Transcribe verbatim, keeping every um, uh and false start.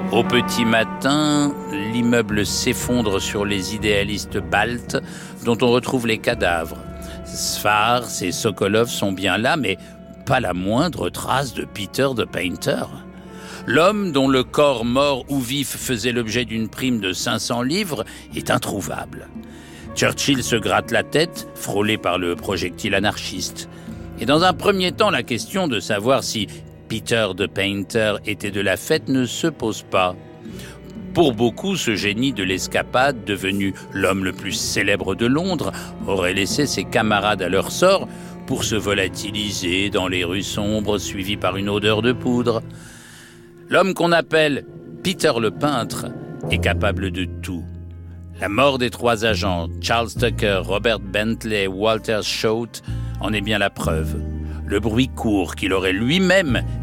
Au petit matin, l'immeuble s'effondre sur les idéalistes baltes dont on retrouve les cadavres. Sfar et Sokolov sont bien là, mais pas la moindre trace de Peter the Painter. L'homme dont le corps mort ou vif faisait l'objet d'une prime de cinq cents livres est introuvable. Churchill se gratte la tête, frôlé par le projectile anarchiste. Et dans un premier temps, la question de savoir si Peter the Painter était de la fête ne se pose pas. Pour beaucoup, ce génie de l'escapade, devenu l'homme le plus célèbre de Londres, aurait laissé ses camarades à leur sort pour se volatiliser dans les rues sombres suivies par une odeur de poudre. L'homme qu'on appelle Peter le peintre est capable de tout. La mort des trois agents, Charles Tucker, Robert Bentley et Walter Choate, en est bien la preuve. Le bruit court qu'il aurait lui-même